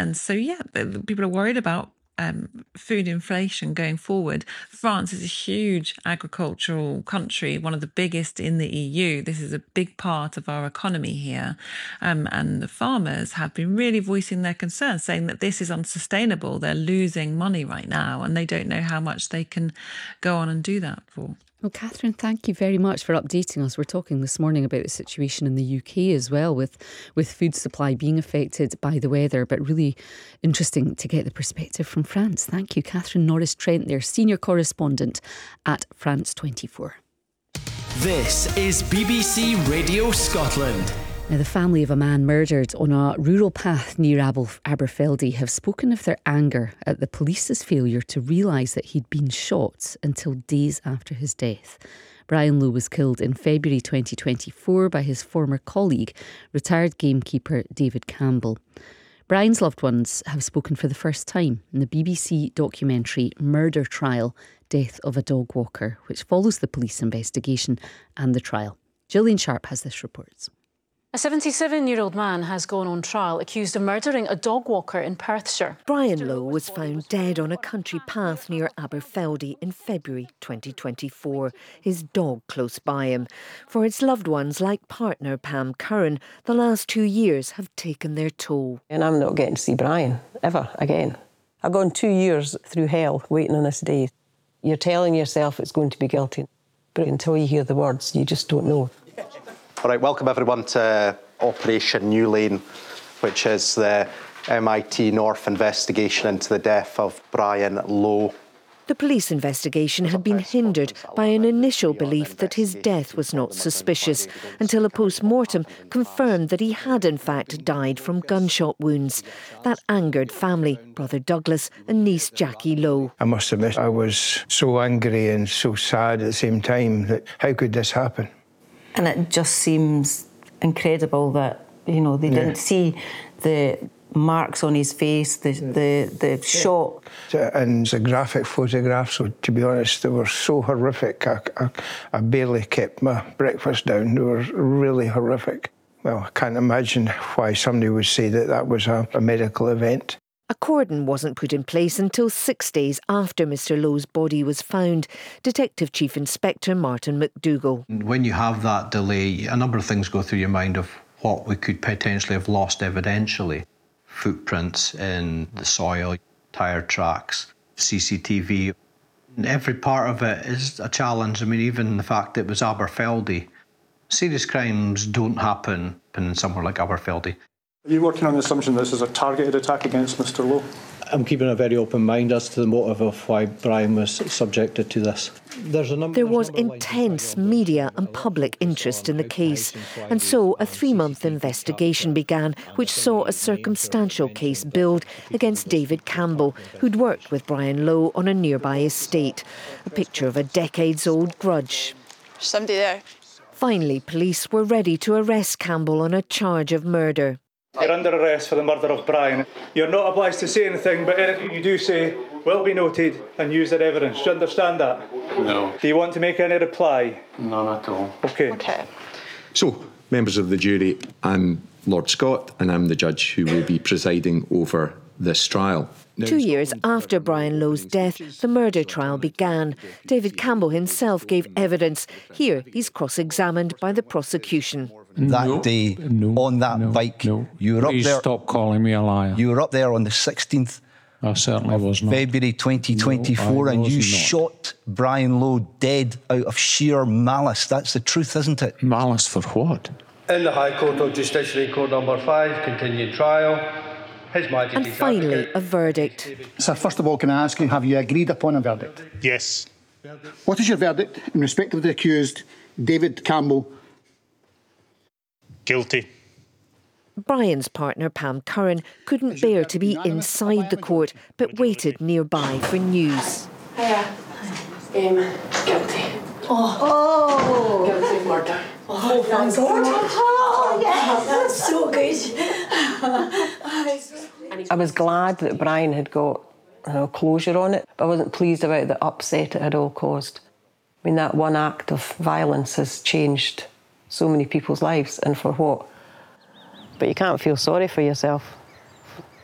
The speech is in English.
And so, people are worried about food inflation going forward. France is a huge agricultural country, one of the biggest in the EU. This is a big part of our economy here. And the farmers have been really voicing their concerns, saying that this is unsustainable. They're losing money right now and they don't know how much they can go on and do that for. Well, Catherine, thank you very much for updating us. We're talking this morning about the situation in the UK as well, with food supply being affected by the weather, but really interesting to get the perspective from France. Thank you, Catherine Norris-Trent, their senior correspondent at France 24. This is BBC Radio Scotland. Now, the family of a man murdered on a rural path near Aberfeldy have spoken of their anger at the police's failure to realise that he'd been shot until days after his death. Brian Lowe was killed in February 2024 by his former colleague, retired gamekeeper David Campbell. Brian's loved ones have spoken for the first time in the BBC documentary Murder Trial, Death of a Dog Walker, which follows the police investigation and the trial. Gillian Sharp has this report. A 77-year-old man has gone on trial accused of murdering a dog walker in Perthshire. Brian Lowe was found dead on a country path near Aberfeldy in February 2024, his dog close by him. For his loved ones, like partner Pam Curran, the last 2 years have taken their toll. And I'm not getting to see Brian ever again. I've gone 2 years through hell waiting on this day. You're telling yourself it's going to be guilty, but until you hear the words, you just don't know. All right, welcome everyone to Operation New Lane, which is the MIT North investigation into the death of Brian Lowe. The police investigation had been hindered by an initial belief that his death was not suspicious, until a post-mortem confirmed that he had in fact died from gunshot wounds. That angered family, brother Douglas and niece Jackie Lowe. I must admit, I was so angry and so sad at the same time that how could this happen? And it just seems incredible that, they didn't see the marks on his face, the shot. And the graphic photographs, so to be honest, they were so horrific. I barely kept my breakfast down. They were really horrific. Well, I can't imagine why somebody would say that was a medical event. A cordon wasn't put in place until 6 days after Mr Lowe's body was found. Detective Chief Inspector Martin McDougall. When you have that delay, a number of things go through your mind of what we could potentially have lost evidentially. Footprints in the soil, tyre tracks, CCTV. Every part of it is a challenge. I mean, even the fact it was Aberfeldy. Serious crimes don't happen in somewhere like Aberfeldy. Are you working on the assumption this is a targeted attack against Mr Lowe? I'm keeping a very open mind as to the motive of why Brian was subjected to this. There was intense media and public interest in the case, and so a 3-month investigation began, which saw a circumstantial case build against David Campbell, who'd worked with Brian Lowe on a nearby estate. A picture of a decades-old grudge. Somebody there. Finally, police were ready to arrest Campbell on a charge of murder. You're under arrest for the murder of Brian. You're not obliged to say anything, but anything you do say will be noted and used as evidence. Do you understand that? No. Do you want to make any reply? None at all. Okay. So, members of the jury, I'm Lord Scott and I'm the judge who will be presiding over this trial. 2 years after Brian Lowe's death, the murder trial began. David Campbell himself gave evidence. Here, he's cross-examined by the prosecution. That day, on that bike, you were up there. Stop calling me a liar. You were up there on the 16th I certainly was not. February 2024, and you shot Brian Lowe dead out of sheer malice. That's the truth, isn't it? Malice for what? In the High Court of Justiciary, Court Number 5, continued trial. His Majesty's And finally, a verdict. Sir, first of all, can I ask you, have you agreed upon a verdict? Yes. What is your verdict in respect of the accused, David Campbell? Guilty. Brian's partner, Pam Curran, couldn't bear to be inside the court, but waited nearby for news. Hiya. Guilty. Guilty of murder. Oh, thank God. Oh, yes, that's so good. I was glad that Brian had got closure on it, but I wasn't pleased about the upset it had all caused. I mean, that one act of violence has changed so many people's lives, and for what? But you can't feel sorry for yourself.